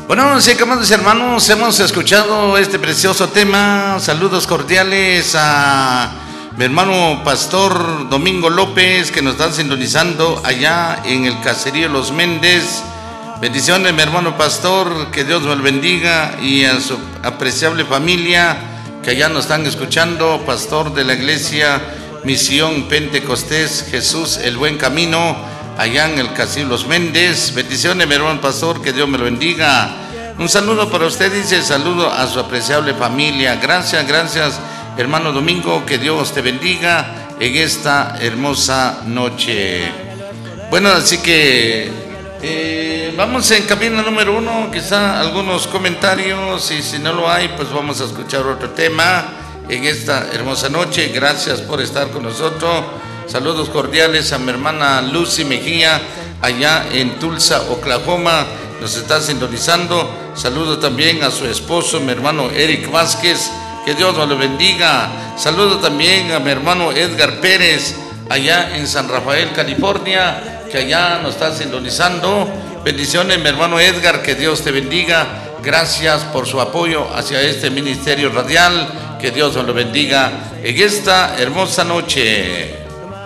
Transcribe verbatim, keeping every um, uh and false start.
Bueno, sí, amados hermanos, hemos escuchado este precioso tema. Saludos cordiales a mi hermano Pastor Domingo López, que nos está sintonizando allá en el caserío Los Méndez. Bendiciones, mi hermano Pastor, que Dios me bendiga, y a su apreciable familia que allá nos están escuchando. Pastor de la iglesia Misión Pentecostés Jesús el Buen Camino, allá en el caserío Los Méndez. Bendiciones, mi hermano Pastor, que Dios me lo bendiga. Un saludo para usted, dice, saludo a su apreciable familia. Gracias, gracias, hermano Domingo, que Dios te bendiga en esta hermosa noche. Bueno, así que eh, vamos en cabina número uno, quizá algunos comentarios, y si no lo hay, pues vamos a escuchar otro tema en esta hermosa noche. Gracias por estar con nosotros. Saludos cordiales a mi hermana Lucy Mejía, allá en Tulsa, Oklahoma, nos está sintonizando. Saludo también a su esposo, mi hermano Eric Vázquez, que Dios nos lo bendiga. Saludo también a mi hermano Edgar Pérez, allá en San Rafael, California, que allá nos está sintonizando. Bendiciones, mi hermano Edgar, que Dios te bendiga. Gracias por su apoyo hacia este ministerio radial. Que Dios nos lo bendiga en esta hermosa noche.